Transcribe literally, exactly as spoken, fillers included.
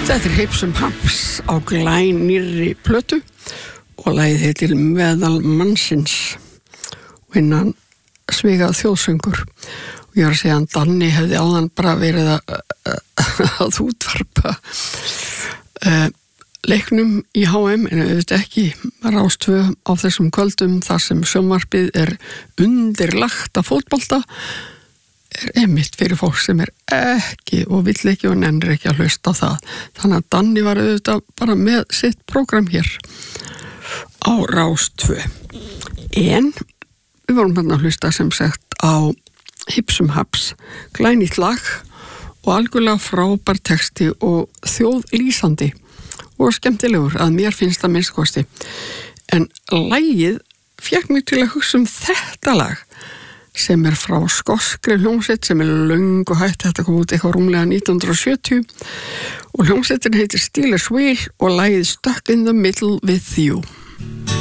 Þetta er Hips and Haps á glænýrri plötu og lagið heitir Meðal mannsins og innan svigað þjóðsöngur og ég var að segja að Danni hefði áðan bara verið að, að útvarpa uh, leiknum í H M en auðvitað ekki Rás tvö á þessum kvöldum þar sem sjónvarpið er undirlagt af fótbolta er einmitt fyrir fólk sem er ekki og vill ekki og nennir ekki að hlusta á það. Þannig að Danni var auðvitað bara með sitt prógram hér á Rás tvö. En við vorum hérna að hlusta sem sagt á Hips and Haps, glænýtt lag og algjörlega frábær texti og þjóðlýsandi og skemmtilegur að mér finnst það minnst kosti. En lagið fékk mig til að hugsa um þetta lag sem er frá skoskri hljómsveit sem er löng og hætt, þetta kom út eitthvað rúmlega nítján hundruð og sjötíu og hljómsveitin heitir Steelers Wheel og lagið Stuck in the Middle with You.